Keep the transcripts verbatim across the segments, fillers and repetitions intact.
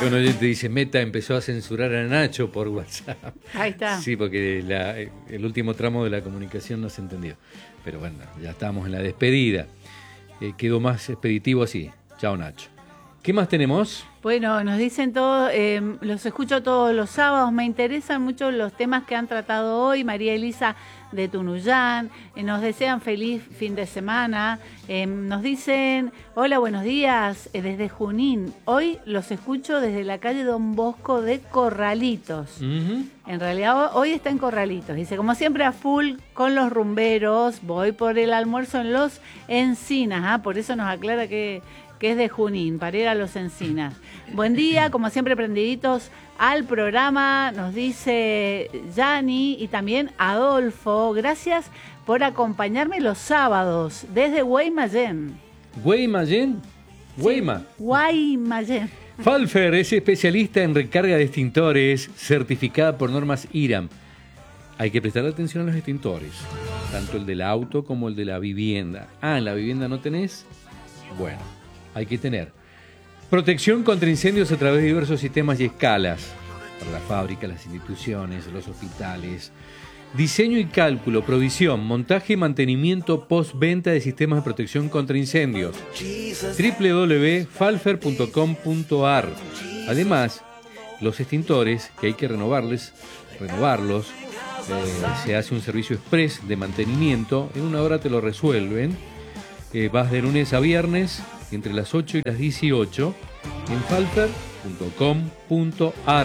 Un oyente dice, Meta empezó a censurar a Nacho por WhatsApp. Ahí está. Sí, porque la, el último tramo de la comunicación no se entendió. Pero bueno, ya estábamos en la despedida. Eh, quedó más expeditivo así. Chao, Nacho. ¿Qué más tenemos? Bueno, nos dicen todos, eh, los escucho todos los sábados, me interesan mucho los temas que han tratado hoy. María Elisa de Tunuyán, eh, nos desean feliz fin de semana. Eh, nos dicen, hola, buenos días, eh, desde Junín. Hoy los escucho desde la calle Don Bosco de Corralitos. Uh-huh. En realidad hoy está en Corralitos. Dice, como siempre a full con los rumberos, voy por el almuerzo en Los Encinas. ¿ah? Por eso nos aclara que... que es de Junín, para ir a Los Encinas. Buen día, como siempre prendiditos al programa, nos dice Yani y también Adolfo. Gracias por acompañarme los sábados desde Guaymallén. ¿Guaymallén? Guayma. Sí, Guaymallén. Falfer es especialista en recarga de extintores, certificada por normas IRAM. Hay que prestar atención a los extintores, tanto el del auto como el de la vivienda. Ah, ¿en la vivienda no tenés? Bueno. Hay que tener protección contra incendios a través de diversos sistemas y escalas para la fábrica, las instituciones, los hospitales. Diseño y cálculo, provisión, montaje y mantenimiento postventa de sistemas de protección contra incendios. doble u doble u doble u punto falfer punto com punto a r. Además, los extintores, que hay que renovarles, renovarlos, eh, se hace un servicio express de mantenimiento. En una hora te lo resuelven. Eh, vas de lunes a viernes entre las ocho y las dieciocho en falfer punto com punto a r.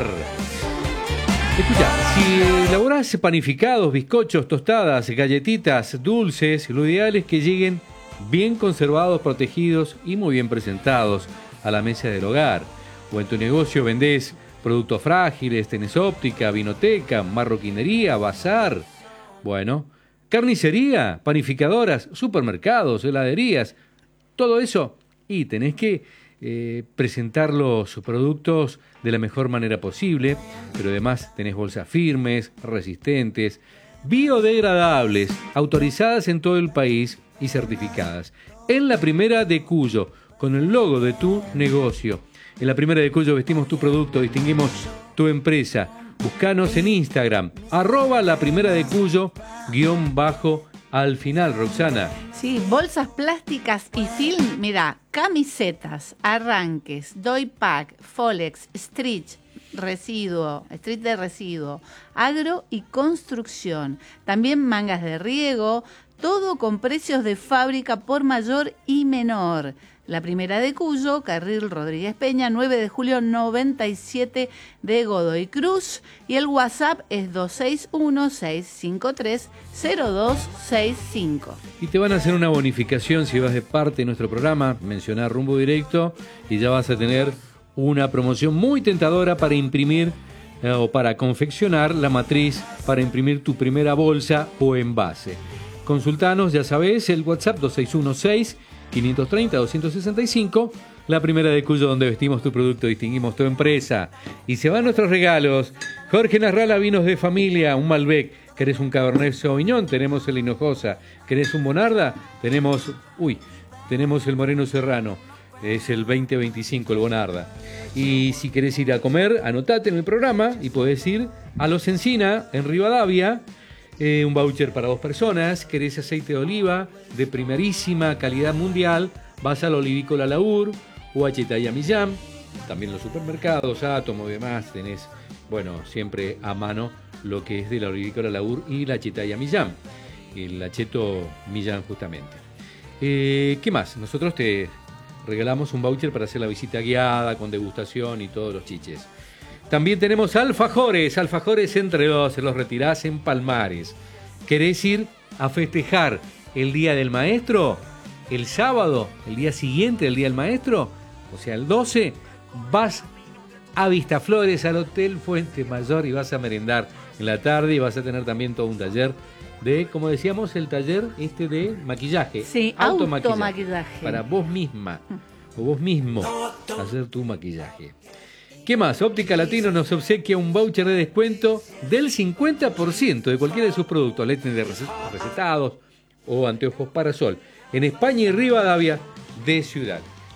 Escucha, si elaborás panificados, bizcochos, tostadas, galletitas, dulces, lo ideal es que lleguen bien conservados, protegidos y muy bien presentados a la mesa del hogar. O en tu negocio vendés productos frágiles, tenés óptica, vinoteca, marroquinería, bazar. Bueno, carnicería, panificadoras, supermercados, heladerías, todo eso. Y tenés que eh, presentar los productos de la mejor manera posible, pero además tenés bolsas firmes, resistentes, biodegradables, autorizadas en todo el país y certificadas. En la Primera de Cuyo, con el logo de tu negocio. En la Primera de Cuyo vestimos tu producto, distinguimos tu empresa. Búscanos en Instagram, arroba la Primera de Cuyo, guión bajo al final, Roxana. Sí, bolsas plásticas y film, mira, camisetas, arranques, doypack, folex, stretch, residuo, street de residuo, agro y construcción. También mangas de riego, todo con precios de fábrica por mayor y menor. La Primera de Cuyo, Carril Rodríguez Peña, nueve de julio noventa y siete de Godoy Cruz. Y el WhatsApp es dos seis uno, seis cinco tres, cero dos seis cinco. Y te van a hacer una bonificación si vas de parte de nuestro programa, mencionar Rumbo Directo, y ya vas a tener una promoción muy tentadora para imprimir eh, o para confeccionar la matriz para imprimir tu primera bolsa o envase. Consultanos, ya sabés, el WhatsApp dos seis uno seis, cinco tres cero, dos seis cinco, la Primera de Cuyo, donde vestimos tu producto, distinguimos tu empresa. Y se van nuestros regalos. Jorge Narrala, vinos de familia, un Malbec. ¿Querés un Cabernet Sauvignon? Tenemos el Hinojosa. ¿Querés un Bonarda? Tenemos, uy, tenemos el Moreno Serrano. Es el veinte veinticinco, el Bonarda. Y si querés ir a comer, anotate en el programa y podés ir a Los Encina, en Rivadavia. Eh, un voucher para dos personas. ¿Querés aceite de oliva de primerísima calidad mundial? Vas al Olivícola Laur o a Chetaya Millán. También los supermercados, Átomo y demás. Tenés, bueno, siempre a mano lo que es de la Olivícola Laur y la Chetaya Millán. El Acheto Millán, justamente. Eh, ¿Qué más? Nosotros te regalamos un voucher para hacer la visita guiada con degustación y todos los chiches. También tenemos alfajores, alfajores entre dos, los retirás en Palmares. ¿Querés ir a festejar el Día del Maestro? El sábado, el día siguiente del Día del Maestro, o sea, el doce, vas a Vistaflores, al Hotel Fuente Mayor, y vas a merendar en la tarde y vas a tener también todo un taller de, como decíamos, el taller este de maquillaje. Sí, automaquillaje. automaquillaje. Para vos misma o vos mismo hacer tu maquillaje. ¿Qué más? Óptica Latino nos obsequia un voucher de descuento del cincuenta por ciento de cualquiera de sus productos, lentes de recetados o anteojos para sol, en España y Rivadavia de Ciudad.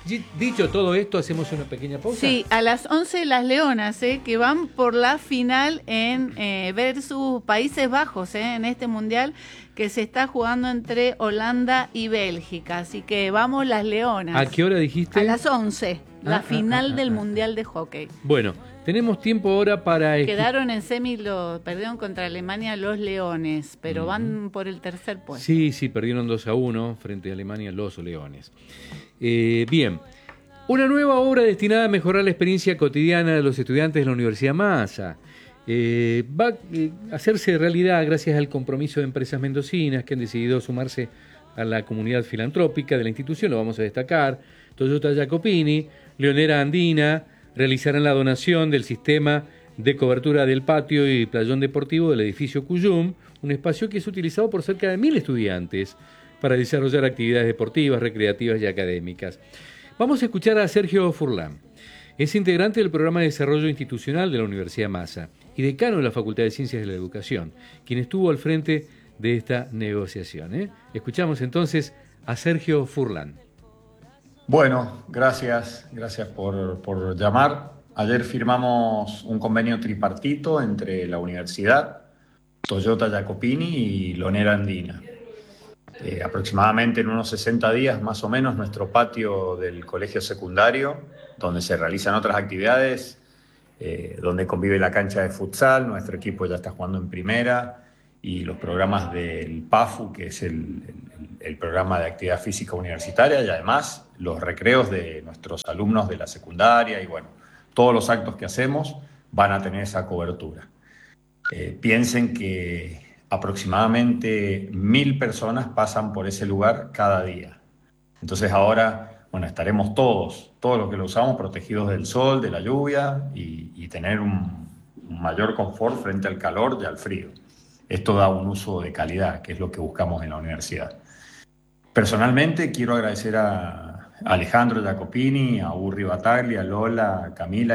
Dicho todo esto, hacemos una pequeña pausa. Sí, a las once las Leonas, eh, que van por la final en eh, versus Países Bajos, eh, en este mundial que se está jugando entre Holanda y Bélgica. Así que vamos las Leonas. ¿A qué hora dijiste? A las once, la ah, final ah, ah, del ah. mundial de hockey. Bueno, tenemos tiempo ahora para... Quedaron en semi, lo, perdieron contra Alemania los Leones, pero uh-huh. van por el tercer puesto. Sí, sí, perdieron dos a uno frente a Alemania los Leones. Eh, bien, una nueva obra destinada a mejorar la experiencia cotidiana de los estudiantes de la Universidad Massa. Eh, va a eh, hacerse realidad gracias al compromiso de empresas mendocinas que han decidido sumarse a la comunidad filantrópica de la institución, lo vamos a destacar. Toyota Jacopini, Leonera Andina, realizarán la donación del sistema de cobertura del patio y playón deportivo del edificio Cuyum, un espacio que es utilizado por cerca de mil estudiantes para desarrollar actividades deportivas, recreativas y académicas. Vamos a escuchar a Sergio Furlan. Es integrante del programa de desarrollo institucional de la Universidad Massa y decano de la Facultad de Ciencias de la Educación, quien estuvo al frente de esta negociación. ¿eh? Escuchamos entonces a Sergio Furlan. Bueno, gracias, gracias por, por llamar. Ayer firmamos un convenio tripartito entre la universidad, Toyota Jacopini y Leonera Andina. Eh, aproximadamente en unos sesenta días más o menos nuestro patio del colegio secundario, donde se realizan otras actividades, eh, donde convive la cancha de futsal, nuestro equipo ya está jugando en primera, y los programas del P A F U, que es el, el, el programa de actividad física universitaria, y además los recreos de nuestros alumnos de la secundaria, y bueno, todos los actos que hacemos van a tener esa cobertura. Eh, piensen que aproximadamente mil personas pasan por ese lugar cada día. Entonces ahora, bueno, estaremos todos, todos los que lo usamos, protegidos del sol, de la lluvia y, y tener un, un mayor confort frente al calor y al frío. Esto da un uso de calidad, que es lo que buscamos en la universidad. Personalmente quiero agradecer a Alejandro Jacopini, a Urri Bataglia, a Lola, a Camila